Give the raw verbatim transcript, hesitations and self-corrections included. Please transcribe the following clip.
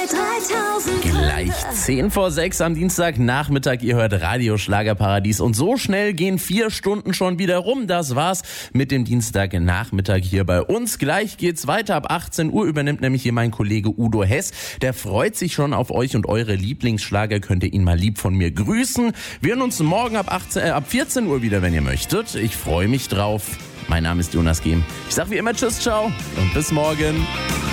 Gleich zehn vor sechs am Dienstagnachmittag. Ihr hört Radio Schlagerparadies. Und so schnell gehen vier Stunden schon wieder rum. Das war's mit dem Dienstagnachmittag hier bei uns. Gleich geht's weiter. Ab achtzehn Uhr übernimmt nämlich hier mein Kollege Udo Hess. Der freut sich schon auf euch und eure Lieblingsschlager. Könnt ihr ihn mal lieb von mir grüßen. Wir hören uns morgen ab, achtzehn, äh, ab vierzehn Uhr wieder, wenn ihr möchtet. Ich freue mich drauf. Mein Name ist Jonas Gehm. Ich sag wie immer Tschüss, ciao und bis morgen.